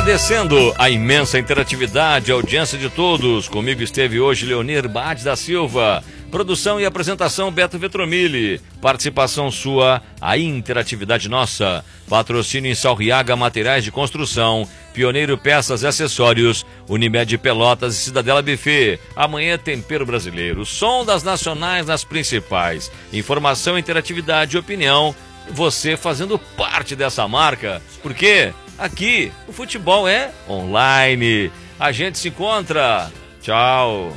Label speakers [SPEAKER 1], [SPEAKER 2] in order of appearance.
[SPEAKER 1] Agradecendo a imensa interatividade, a audiência de todos. Comigo esteve hoje Leonir Bade da Silva. Produção e apresentação Beto Vetromilli. Participação sua, a interatividade nossa. Patrocínio em Salriaga Materiais de Construção, Pioneiro Peças e Acessórios, Unimed Pelotas e Cidadela Buffet. Amanhã Tempero Brasileiro. Som das nacionais nas principais. Informação, interatividade e opinião. Você fazendo parte dessa marca. Por quê? Aqui o futebol é online. A gente se encontra. Tchau.